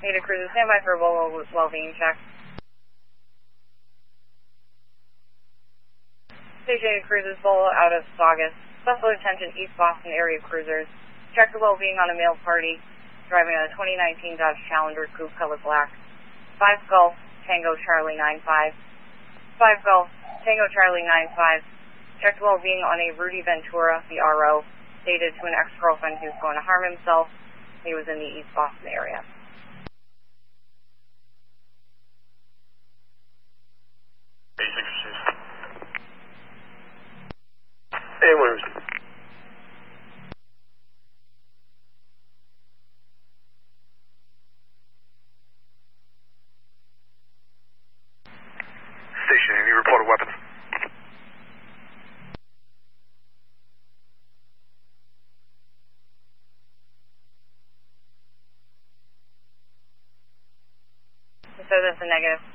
Native Cruiser, stand by for a Bolo well-being check. Station Cruises, Bolo out of Saugus. Special attention East Boston area cruisers. Check the well-being on a male party driving a 2019 Dodge Challenger Coupe color black. 5 Golf, Tango Charlie 95. 5 Golf, Tango Charlie 95. Check the well-being on a Rudy Ventura, the RO, stated to an ex-girlfriend who's going to harm himself. He was in the East Boston area. Anyone who's... Station, any reported weapons? So that's a negative.